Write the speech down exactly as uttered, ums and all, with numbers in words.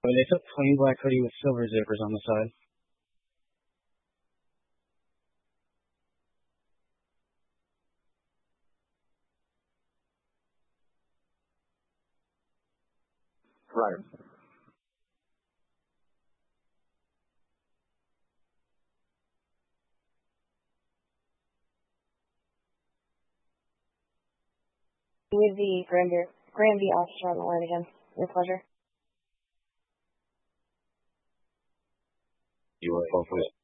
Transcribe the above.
mean, it's a plain black hoodie with silver zippers on the side. Right. With the Granby, Granby officer on the line again. Your pleasure. You are both with